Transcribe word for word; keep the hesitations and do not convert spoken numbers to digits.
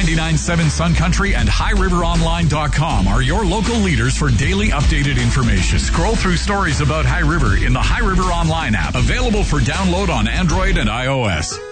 ninety-nine point seven Sun Country and high river online dot com are your local leaders for daily updated information. Scroll through stories about High River in the High River Online app, available for download on Android and iOS.